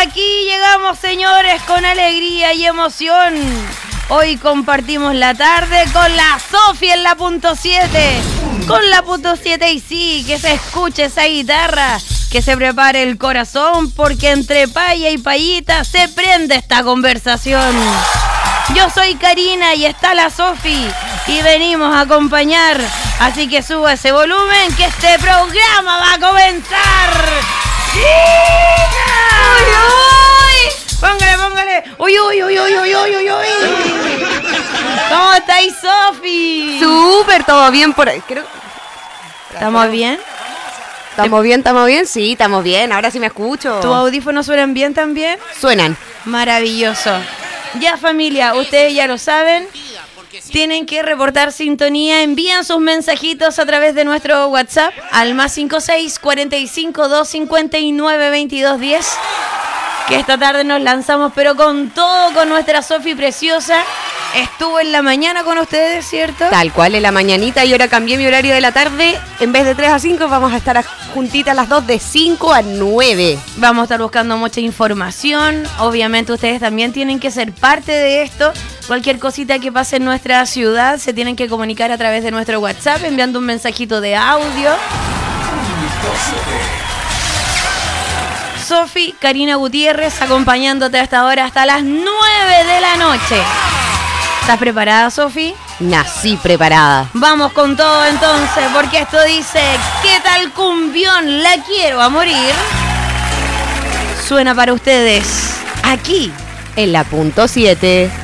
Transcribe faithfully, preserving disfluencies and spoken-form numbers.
Aquí llegamos, señores, con alegría y emoción. Hoy compartimos la tarde con la Sofi en la punto siete. Con la punto siete y sí, que se escuche esa guitarra, que se prepare el corazón, porque entre paya y payita se prende esta conversación. Yo soy Karina y está la Sofi y venimos a acompañar, así que suba ese volumen que este programa va a comenzar. ¡Uy, uy! Póngale, póngale. ¡Uy, uy, uy, uy, uy, uy, uy, uy! ¿Cómo estáis, Sofi? Súper, todo bien por ahí. Creo... ¿Estamos bien? ¿Estamos bien, estamos bien? Sí, estamos bien. Ahora sí me escucho. ¿Tus audífonos suenan bien también? Suenan. Maravilloso. Ya, familia, ustedes ya lo saben. Tienen que reportar sintonía. Envían sus mensajitos a través de nuestro WhatsApp al más cinco seis, cuarenta y cinco, doscientos cincuenta y nueve, veintidós diez. Que esta tarde nos lanzamos, pero con todo, con nuestra Sofi preciosa. Estuvo en la mañana con ustedes, ¿cierto? Tal cual, en la mañanita, y ahora cambié mi horario de la tarde. En vez de tres a cinco, vamos a estar juntitas las dos de cinco a nueve. Vamos a estar buscando mucha información. Obviamente ustedes también tienen que ser parte de esto. Cualquier cosita que pase en nuestra ciudad se tienen que comunicar a través de nuestro WhatsApp, enviando un mensajito de audio. Sofi, Karina Gutiérrez, acompañándote hasta ahora, hasta las nueve de la noche. ¿Estás preparada, Sofi? Nací preparada. Vamos con todo entonces, porque esto dice: ¿qué tal cumbión? La quiero a morir. Suena para ustedes aquí en la punto siete.